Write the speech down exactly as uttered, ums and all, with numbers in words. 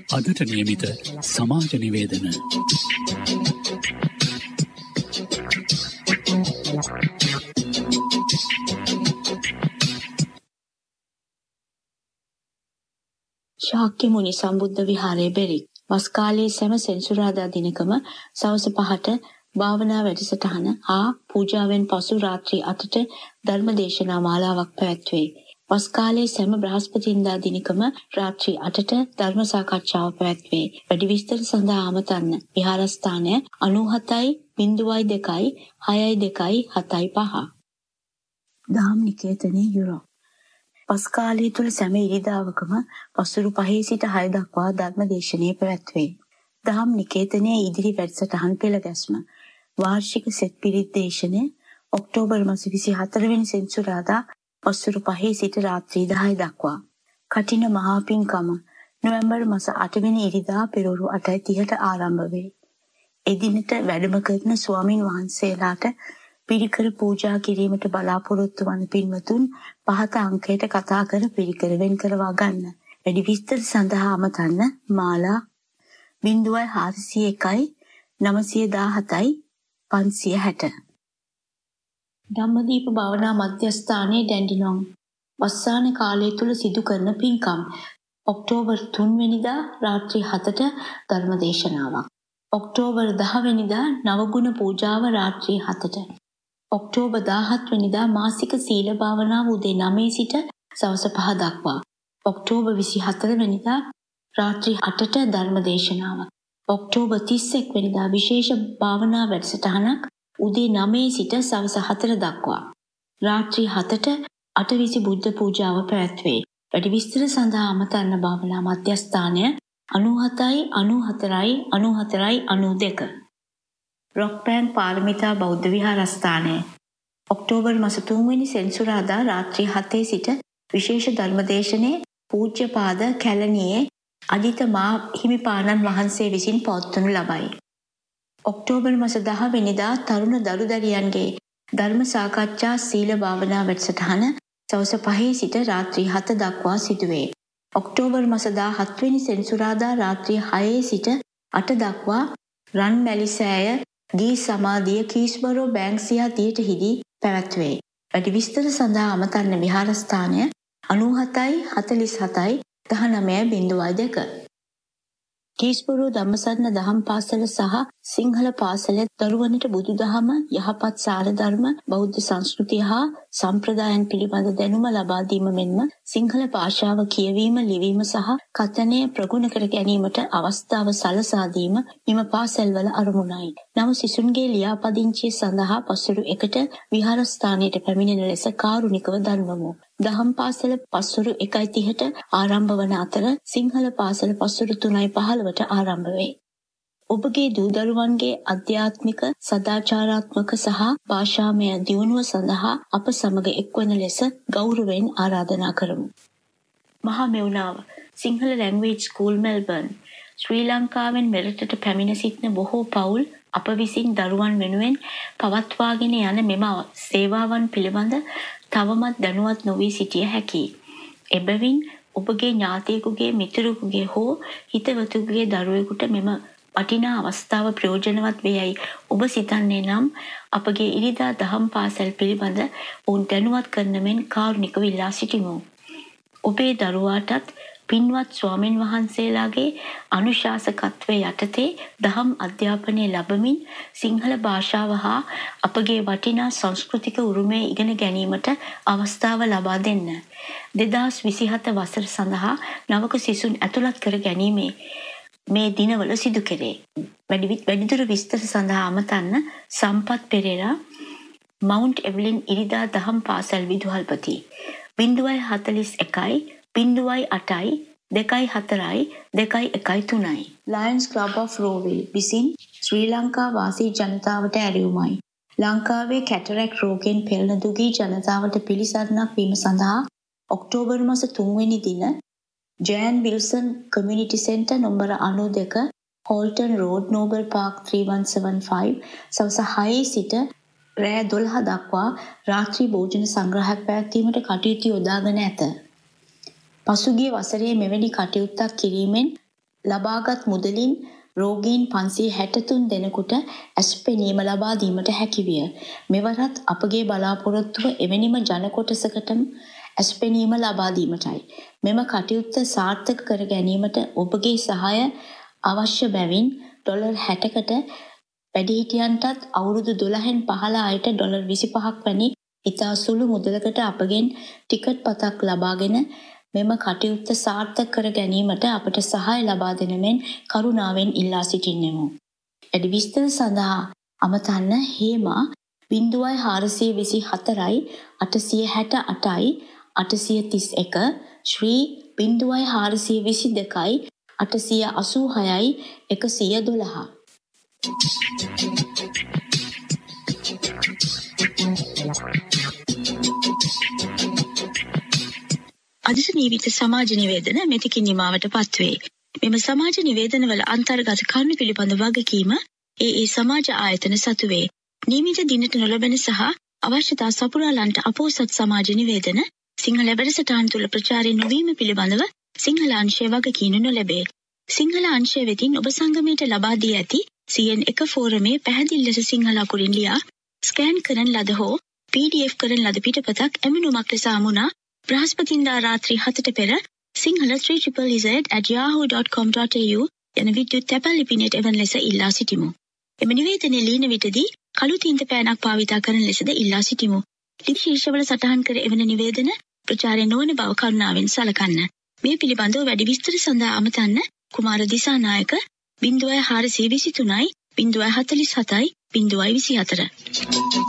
අදට නියමිත සමාජ නිවේදන. ශාක්‍ය මුනි සම්බුද්ධ විහාරයේ බෙරික් වස් කාලයේ සෑම සෙන්සුරාදා දිනකම සවස පහට භාවනා වැඩසටහන හා පූජාවෙන් පසු රාත්‍රී අටට ධර්ම දේශනා මාලාවක් පැවැත්වේ. වස් කාලයේ සෑම බ්‍රහස්පතින්දා දිනකම රාත්‍රී අටට ධර්ම සාකච්ඡාව පැවැත්වේ. වැඩි විස්තර සඳහා අමතන්න විහාරස්ථානය අනූහතයි බිංදුවයි දෙකයි හයයි දෙකයි හතයි පහ. දහම් නිකේතනයේ යුරෝප් වස් කාලය තුල සෑම ඉරිදාවකම පසුරු පහේ සිට හය දක්වා ධර්ම දේශනාව පැවැත්වේ. දහම් නිකේතනයේ ඉදිරි වැඩසටහන් පෙළගැස්ම වාර්ෂික සෙත් පිරිත් දේශනය ඔක්තෝබර් මාස විසිහතර වෙනි සෙන්සුරාදා පසුරු පහේ සිට රාත්‍රී දහය දක්වා. කඨින මහා පිංකම නොවැම්බර් මාස අට වෙනි ඉරිදා පෙරවරු අටයි තිහට ආරම්භ වේ. එදිනට වැඩම කරන ස්වාමින් වහන්සේලාට පිරිකර පූජා කිරීමට බලාපොරොත්තු වන පින්වතුන් පහත අංකයට කතා කර පිරිකර වෙන් කරවා ගන්න. වැඩි විස්තර සඳහා අමතන්න මාලා බිංදුවයි හාරසිය එකයි නවසිය දාහතයි පන්සිය හැට. ධම්මදීප භාවනා මධ්‍යස්ථානයේ ඩැන්ඩිනොන් වස්සාන කාලය තුල සිදු කරන පින්කම් ඔක්තෝබර් තුන් වෙනිදා රාත්‍රී හතට ධර්ම දේශනාවක්. ඔක්තෝබර් දහ වෙනිදා නවගුණ පූජාව රාත්‍රී හතට. ඔක්තෝබර් දාහත් වෙනිදා මාසික සීල භාවනාව උදේ නවය සිට සවස පහ දක්වා. ඔක්තෝබර් විසිහතර වෙනිදා රාත්‍රී අටට ධර්ම දේශනාවක්. ඔක්තෝබර් තිස් එක් වෙනිදා විශේෂ භාවනා වැඩසටහනක් උදේ නවය සිට සවස හතර දක්වා. රාත්‍රී හතට අටවිසි බුද්ධ පූජාව පැවැත්වේ. වැඩි විස්තර සඳහා අමතන්න භාවනා මධ්‍යස්ථානය අනූහතයි අනූහතරයි අනූහතරයි අනූදෙක. රොක්පෑන් පාරමිතා බෞද්ධ විහාරස්ථානය ඔක්තෝබර් මාස තුන් වෙනි සෙන්සුරාදා රාත්‍රී හතේ සිට විශේෂ ධර්මදේශනයේ පූජ්‍යපාද කැලණියේ අජිත මා හිමිපාණන් වහන්සේ විසින් පවත්වනු ලබයි. ඔක්තෝබර් මාස දහ වෙනිදා තරුණ දරුදරියන්ගේ ධර්ම සාකච්ඡා සීල භාවනා වැඩසටහන සවස පහේ සිට රාත්‍රී හත දක්වා සිදුවේ. ඔක්තෝබර් මාස දාහත් වෙනි සෙන්සුරාදා රාත්‍රී හයේ සිට අට දක්වා රන් මැලිසෑය ගී සමාධිය කීස්බරෝ බැංක්සියා තියටහිදී පැවැත්වේ. වැඩි විස්තර සඳහා අමතන්න විහාරස්ථානය අනූහතයි හතළිස් හතයි දහනවය බිංදුවයි දෙක. කීස්බරෝ ධම්මසරණ දහම් පාසල සහ සිංහල පාසල දරුවනට බුදුදහම යහපත් සාර ධර්ම බෞද්ධ සංස්කෘතිය හා සම්ප්‍රදායන් පිළිබඳ දැනුම ලබා දීම මෙන්ම සිංහල භාෂාව කියවීම ලිවීම සහ කථනය ප්‍රගුණ කර ගැනීමට අවස්ථාව සලසා දීම මෙම පාසල්වල අරමුණයි. නව සිසුන්ගේ ලියාපදිංචිය සඳහා පසුරු එකට විහාරස්ථානයට පැමිණෙන ලෙස කාරුණිකව දන්වමු. දහම් පාසල පසුරු එකයි තිහට ආරම්භ වන අතර සිංහල පාසල පසුරු තුනයි පහළවට ආරම්භ වේ. ඔබගේ දූ දරුවන්ගේ අධ්‍යාත්මික සදාචාරාත්මක සහ භාෂාමය දියුණුව සඳහා අප සමග එක්වන ලෙස ගෞරවයෙන් ආරාධනා කරමු. මහා මෙවුනාව සිංහල ලැන්ග්වේජ් ස්කූල් මෙල්බර්න් ශ්‍රී ලංකාවෙන් මෙරටට පැමිණ සිටින බොහෝ පවුල් අප විසින් දරුවන් වෙනුවෙන් පවත්වාගෙන යන මෙම සේවාවන් පිළිබඳ තවමත් දැනුවත් නොවී සිටිය හැකියි. එබැවින් ඔබගේ ඥාතියෙකුගේ මිතුරෙකුගේ හෝ හිතවතුගේ දරුවෙකුට මෙම වටිනා අවස්ථාව ප්‍රයෝජනවත් වේයයි ඔබ සිතන්නේ නම් අපගේ ඉරිදා දහම් පාසල් පිළිබඳ ඔවුන් දැනුවත් කරන මෙන් කාරුණිකව ඉල්ලා සිටිමු. ඔබේ දරුවාටත් පින්වත් ස්වාමීන් වහන්සේලාගේ අනුශාසකත්වය යටතේ දහම් අධ්‍යාපනය ලැබමින් සිංහල භාෂාව හා අපගේ වටිනා සංස්කෘතික උරුමය ඉගෙන ගැනීමට අවස්ථාව ලබා දෙන්න. දෙදහස් විසිහත වසර සඳහා නවක සිසුන් ඇතුළත් කර ගැනීමේ මේ දිනවල සිදු කෙරේ. වැඩිදුර විස්තර සඳහා අමතන්න සම්පත් පෙරේරා මවුන්ට් එවලින් ඉරිදා දහම් පාසල් විදුහල්පති බිංදුවයි හතළිස් එකයි බිංදුවයි අටයි දෙකයි හතරයි දෙකයි එකයි තුනයි. ලයන්ස් ක්ලබ් ඔෆ් රෝවිල් විසින් ශ්‍රී ලංකා වාසී ජනතාවට ඇරයුමයි. ලංකාවේ කැටරැක් රෝගයෙන් පෙළෙන දුගී ජනතාවට පිළිසරණක් වීම සඳහා ඔක්තෝබර් මාස තුන් වෙනි දින ජෑන් Wilson community centre නොම්බර අනූදෙක හෝල්ටන් road noble park three වන් සෙවන් ෆයිව් සවස හයේ සිට රෑ දොළහ දක්වා රාත්‍රී භෝජන සංග්‍රහයක් පැවැත්වීමට කටයුතු යොදාගෙන ඇත. පසුගිය වසරේ මෙවැනි කටයුත්තක් කිරීමෙන් ලබාගත් මුදලින් රෝගීන් පන්සිය හැටතුන් දෙනෙකුට ඇස්පෙනීම ලබා දීමට හැකි විය. මෙවරත් අපගේ බලාපොරොත්තුව එවැනිම ජන කොටසකටම ඇස්පෙනීම ලබා දීමටයි. මෙම කටයුත්ත සාර්ථක කර ගැනීමට ඔබගේ සහාය අවශ්‍ය බැවින් ඩොලර් හැටකට වැඩිහිටියන්ටත් අවුරුදු දොළහෙන් පහළ අයට ඩොලර් විසිපහක් වැනි ඉතා සුළු මුදලකට අපගෙන් ටිකට් පතක් ලබාගෙන මෙම කටයුත්ත සාර්ථක කර ගැනීමට අපට සහාය ලබා දෙන මෙන් කරුණාවෙන් ඉල්ලා සිටින්නෙමු. වැඩි විස්තර සඳහා අමතන්න හේමා බිංදුවයි හාරසිය විසි හතරයි අටසිය හැට අටයි අටසිය තිස් එක ශ්‍රී බිංදුවයි හාරසිය විසි දෙකයි අටසිය අසූ හයයි එකසිය දොළහ. අදට නීවිත සමාජ නිවේදන මෙතකින් නිමාවට පත්වේ. මෙම සමාජ නිවේදනවල අන්තර්ගත කරුණු පිළිබඳ වගකීම ඒ ඒ සමාජ ආයතන සතුවේ. නියමිත දිනට නොලබෙන සහ අවශ්‍යතා සපුරාලන්ට අපෝසත් සමාජ නිවේදන සිංහල වැඩසටහන් තුළ ප්‍රචාරය නොවීම පිළිබඳව සිංහල අංශය වගකීම නොලැබේ. සිංහල අංශය වෙතින් ඔබ සංගමයට ලබා දී ඇති සී එන් එක ෆෝරමේ පැහැදිලි ලෙස සිංහල අකුරින් ලියා ස්කෑන් කරන ලද හෝ පී ඩී එෆ් කරන ලද පිටපතක් ඇමනුමක් ලෙස ආමුණා බ්‍රහස්පතින්දා රාත්‍රී හතට පෙර Sinhala three triple z at yahoo dot com dot a u යන විද්‍යුත් තැපැල් ලිපිනයට එවන ලෙස ඉල්ලා සිටිමු. එම නිවේදනයේ ලියන විටදී කළු තීන්ත පෑනක් භාවිතා කරන ලෙසද ඉල්ලා සිටිමු. ලිපි ශීර්ෂවල සටහන් කර එවන නිවේදන ප්‍රචාරය නොවන බව කරුණාවෙන් සලකන්න. මේ පිළිබඳව වැඩි විස්තර සඳහා අමතන්න කුමාර දිසානායක බිංදුවයි හාරසිය විසි තුනයි බිංදුවයි හතළිස් හතයි බිංදුවයි විසි හතර.